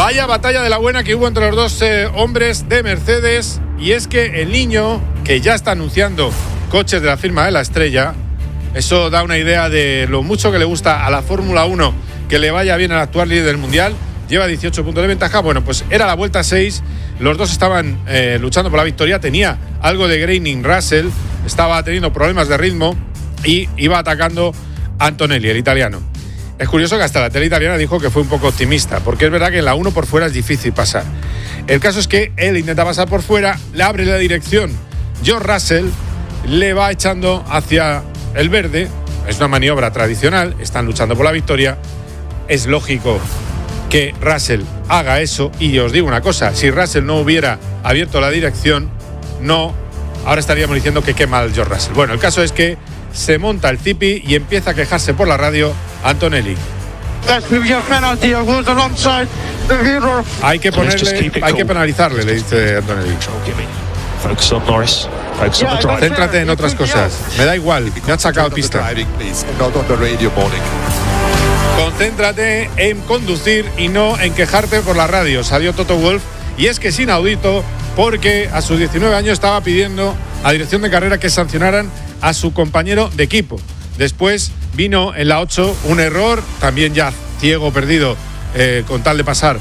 Vaya batalla de la buena que hubo entre los dos hombres de Mercedes, y es que el niño, que ya está anunciando coches de la firma de la estrella, eso da una idea de lo mucho que le gusta a la Fórmula 1 que le vaya bien al actual líder del Mundial. Lleva 18 puntos de ventaja. Bueno, pues era la vuelta 6, los dos estaban luchando por la victoria. Tenía algo de graining Russell, estaba teniendo problemas de ritmo y iba atacando Antonelli, el italiano. Es curioso que hasta la tele italiana dijo que fue un poco optimista, porque es verdad que en la 1 por fuera es difícil pasar. El caso es que él intenta pasar por fuera, le abre la dirección George Russell, le va echando hacia el verde. Es una maniobra tradicional, están luchando por la victoria. Es lógico que Russell haga eso, y os digo una cosa, si Russell no hubiera abierto la dirección, ahora estaríamos diciendo que qué mal George Russell. Bueno, el caso es que se monta el Zipi y empieza a quejarse por la radio Antonelli. Hay que penalizarle, le dice Antonelli. Céntrate en otras cosas. Me da igual, me han sacado pista. Concéntrate en conducir y no en quejarte por la radio, salió Toto Wolff. Y es que es inaudito, porque a sus 19 años estaba pidiendo a dirección de carrera que sancionaran a su compañero de equipo. Después vino en la 8 un error, también ya ciego, perdido, con tal de pasar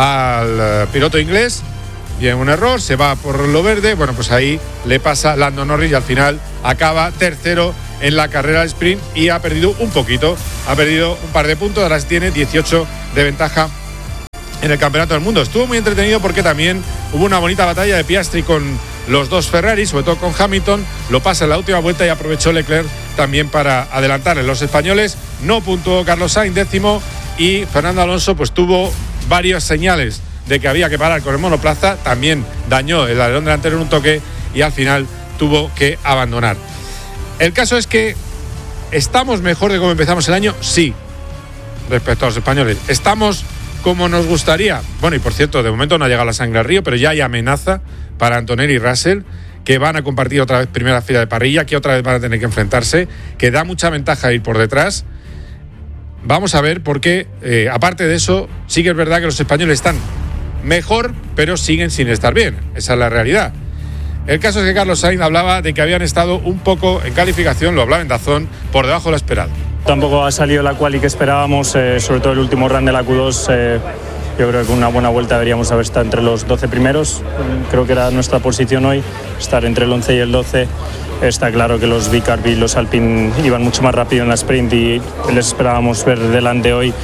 al piloto inglés. Viene un error, se va por lo verde. Bueno, pues ahí le pasa Lando Norris y al final acaba tercero en la carrera de sprint y ha perdido un poquito. Ha perdido un par de puntos, ahora tiene 18 de ventaja en el Campeonato del Mundo. Estuvo muy entretenido porque también hubo una bonita batalla de Piastri con los dos Ferrari, sobre todo con Hamilton. Lo pasa en la última vuelta y aprovechó Leclerc también para adelantarle. Los españoles no puntuó Carlos Sainz, décimo, y Fernando Alonso pues tuvo varias señales de que había que parar con el monoplaza. También dañó el alerón delantero en un toque y al final tuvo que abandonar. El caso es que ¿estamos mejor de cómo empezamos el año? Sí, respecto a los españoles. ¿Estamos como nos gustaría? Bueno, y por cierto, de momento no ha llegado la sangre al río, pero ya hay amenaza para Antonelli y Russell, que van a compartir otra vez primera fila de parrilla, que otra vez van a tener que enfrentarse, que da mucha ventaja ir por detrás. Vamos a ver, porque aparte de eso, sí que es verdad que los españoles están mejor, pero siguen sin estar bien. Esa es la realidad. El caso es que Carlos Sainz hablaba de que habían estado un poco en calificación, lo hablaba en DAZN, por debajo de lo esperado. Tampoco ha salido la quali que esperábamos, sobre todo el último run de la Q2. Yo creo que con una buena vuelta deberíamos haber estado entre los 12 primeros. Creo que era nuestra posición hoy, estar entre el 11 y el 12. Está claro que los Vicarb y los Alpine iban mucho más rápido en la sprint y les esperábamos ver delante hoy.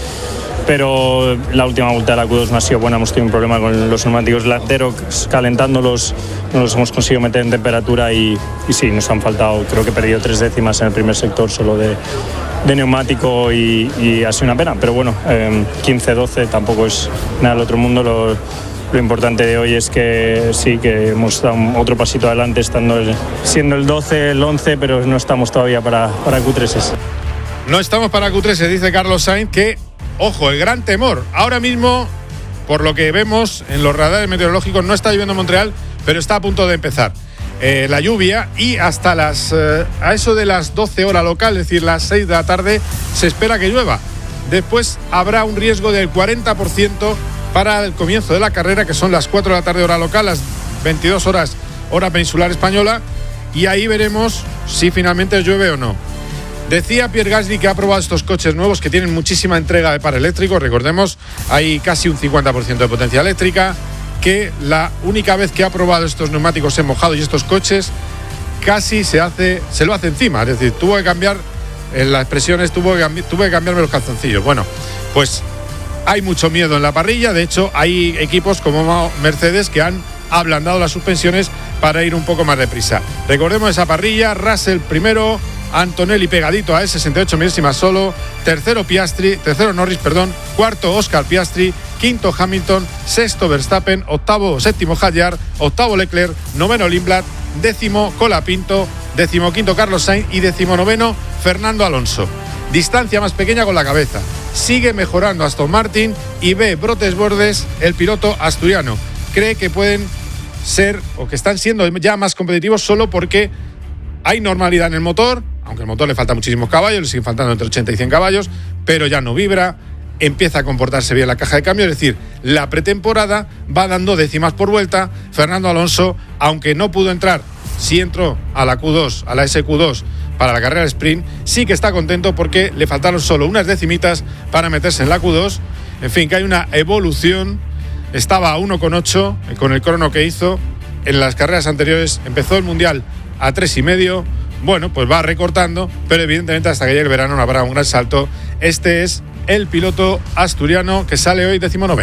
Pero la última vuelta de la Q2 no ha sido buena, hemos tenido un problema con los neumáticos delanteros, calentándolos, no los hemos conseguido meter en temperatura y sí, nos han faltado, creo que he perdido 3 décimas en el primer sector solo de neumático y ha sido una pena, pero bueno, 15-12 tampoco es nada del otro mundo. Lo importante de hoy es que sí, que hemos dado otro pasito adelante siendo el 12, el 11, pero no estamos todavía para Q3. No estamos para Q3, dice Carlos Sainz, que ojo, el gran temor. Ahora mismo, por lo que vemos en los radares meteorológicos, no está lloviendo en Montreal, pero está a punto de empezar la lluvia, y hasta a eso de las 12 horas local, es decir, las 6 de la tarde, se espera que llueva. Después habrá un riesgo del 40% para el comienzo de la carrera, que son las 4 de la tarde hora local, las 22 horas hora peninsular española, y ahí veremos si finalmente llueve o no. Decía Pierre Gasly que ha probado estos coches nuevos que tienen muchísima entrega de par eléctrico. Recordemos, hay casi un 50% de potencia eléctrica, que la única vez que ha probado estos neumáticos en mojado y estos coches casi se lo hace encima. Es decir, tuvo que cambiar, en las expresiones, tuve que cambiarme los calzoncillos. Bueno, pues hay mucho miedo en la parrilla. De hecho, hay equipos como Mercedes que han ablandado las suspensiones para ir un poco más deprisa. Recordemos esa parrilla: Russell primero, Antonelli pegadito a él, 68 milésimas solo, tercero Norris, cuarto Oscar Piastri, quinto Hamilton, sexto Verstappen, séptimo Hadjar, octavo Leclerc, noveno Lindblad, décimo Colapinto, decimoquinto Carlos Sainz y decimonoveno Fernando Alonso. Distancia más pequeña con la cabeza. Sigue mejorando Aston Martin y ve brotes bordes el piloto asturiano. Cree que pueden ser, o que están siendo ya más competitivos, solo porque hay normalidad en el motor, aunque al motor le faltan muchísimos caballos, le siguen faltando entre 80 y 100 caballos, pero ya no vibra. empieza a comportarse bien la caja de cambio, es decir, la pretemporada va dando décimas por vuelta. Fernando Alonso, aunque no pudo entrar, sí entró a la Q2, a la SQ2 para la carrera de sprint, sí que está contento porque le faltaron solo unas decimitas para meterse en la Q2. En fin, que hay una evolución. Estaba a 1,8 con el crono que hizo en las carreras anteriores. Empezó el Mundial a 3,5. Bueno, pues va recortando, pero evidentemente hasta que llegue el verano no habrá un gran salto. Este es el piloto asturiano que sale hoy 19º.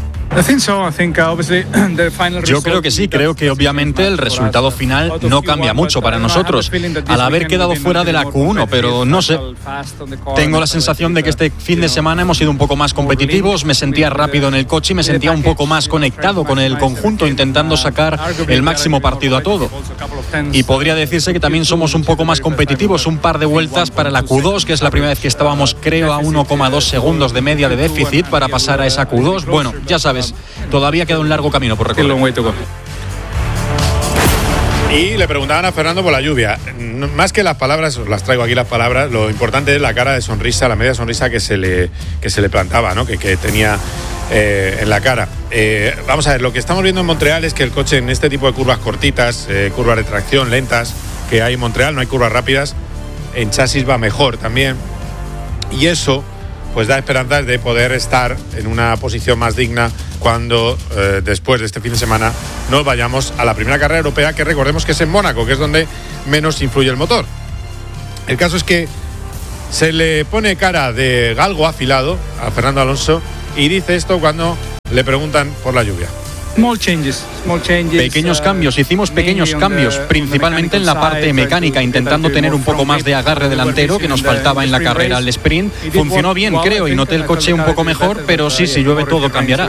Yo creo que sí, creo que obviamente el resultado final no cambia mucho para nosotros al haber quedado fuera de la Q1, pero no sé, tengo la sensación de que este fin de semana hemos sido un poco más competitivos, me sentía rápido en el coche y me sentía un poco más conectado con el conjunto, intentando sacar el máximo partido a todo. Y podría decirse que también somos un poco más competitivos, un par de vueltas para la Q2, que es la primera vez que estábamos, creo, a 1,2 segundos de media de déficit para pasar a esa Q2. Bueno, ya sabes, todavía queda un largo camino por recorrer. Y le preguntaban a Fernando por la lluvia. Más que las palabras, os las traigo aquí las palabras, lo importante es la cara de sonrisa, la media sonrisa que se le plantaba, ¿no? que tenía en la cara. Vamos a ver, lo que estamos viendo en Montreal es que el coche en este tipo de curvas cortitas, curvas de tracción lentas que hay en Montreal, no hay curvas rápidas, en chasis va mejor también. Y eso pues da esperanzas de poder estar en una posición más digna cuando después de este fin de semana nos vayamos a la primera carrera europea, que recordemos que es en Mónaco, que es donde menos influye el motor. El caso es que se le pone cara de galgo afilado a Fernando Alonso y dice esto cuando le preguntan por la lluvia. Pequeños cambios, hicimos pequeños cambios, principalmente en la parte mecánica, intentando tener un poco más de agarre delantero que nos faltaba en la carrera al sprint. Funcionó bien, creo, y noté el coche un poco mejor, pero sí, si llueve todo cambiará.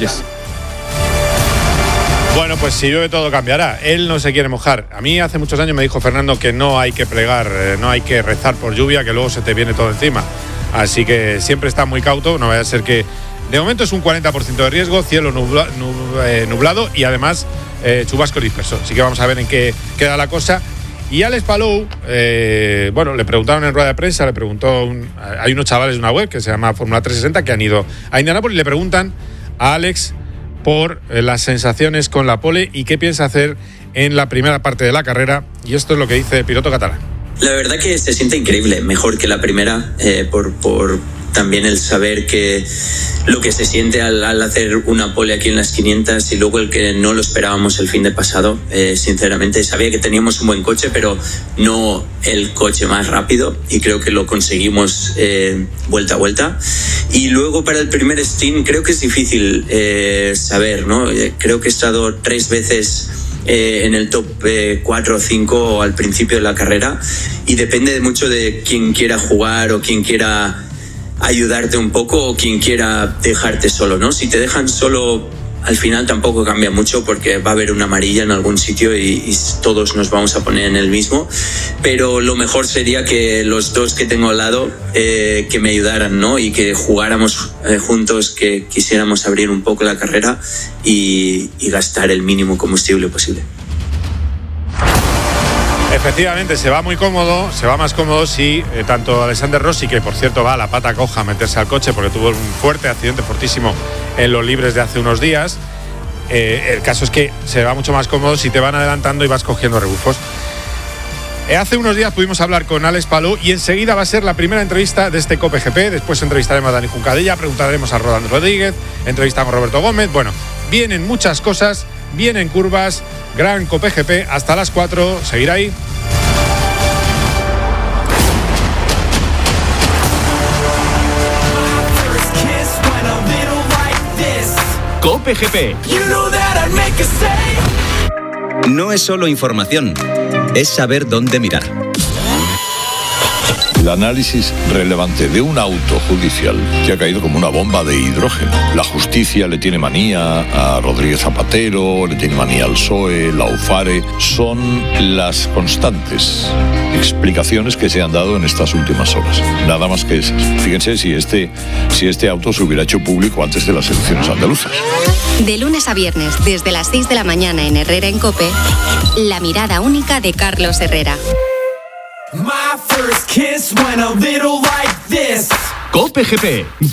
Bueno, pues si llueve todo cambiará. Él no se quiere mojar. A mí hace muchos años me dijo Fernando que no hay que plegar, no hay que rezar por lluvia, que luego se te viene todo encima. Así que siempre está muy cauto, no vaya a ser que... De momento es un 40% de riesgo, cielo nublado y además chubasco disperso. Así que vamos a ver en qué queda la cosa. Y Alex Palou, bueno, le preguntaron en rueda de prensa, hay unos chavales de una web que se llama Fórmula 360 que han ido a Indianápolis y le preguntan a Alex por las sensaciones con la pole y qué piensa hacer en la primera parte de la carrera. Y esto es lo que dice el piloto catalán. La verdad que se siente increíble, mejor que la primera, por también el saber que lo que se siente al hacer una pole aquí en las 500 y luego el que no lo esperábamos el fin de pasado. Sinceramente sabía que teníamos un buen coche, pero no el coche más rápido y creo que lo conseguimos vuelta a vuelta. Y luego para el primer stint creo que es difícil saber, ¿no? Creo que he estado 3 veces en el top 4 o 5 al principio de la carrera y depende mucho de quién quiera jugar o quién quiera ayudarte un poco o quien quiera dejarte solo, ¿no? Si te dejan solo, al final tampoco cambia mucho porque va a haber una amarilla en algún sitio y todos nos vamos a poner en el mismo, pero lo mejor sería que los dos que tengo al lado que me ayudaran, ¿no? Y que jugáramos juntos, que quisiéramos abrir un poco la carrera y gastar el mínimo combustible posible. Efectivamente, se va muy cómodo, se va más cómodo si tanto Alexander Rossi, que por cierto va a la pata coja a meterse al coche porque tuvo un fuerte accidente fortísimo en los libres de hace unos días, el caso es que se va mucho más cómodo si te van adelantando y vas cogiendo rebufos. Hace unos días pudimos hablar con Alex Palou y enseguida va a ser la primera entrevista de este Cope GP. Después entrevistaremos a Dani Juncadella, preguntaremos a Roland Rodríguez, entrevistamos a Roberto Gómez. Bueno, vienen muchas cosas, vienen curvas, gran Cope GP hasta las 4, seguirá ahí. Cope GP. No es solo información, es saber dónde mirar. El análisis relevante de un auto judicial que ha caído como una bomba de hidrógeno. La justicia le tiene manía a Rodríguez Zapatero, le tiene manía al PSOE, la UFARE. Son las constantes explicaciones que se han dado en estas últimas horas. Nada más que esas. Fíjense si este auto se hubiera hecho público antes de las elecciones andaluzas. De lunes a viernes, desde las 6 de la mañana en Herrera en COPE, la mirada única de Carlos Herrera. Cope GP.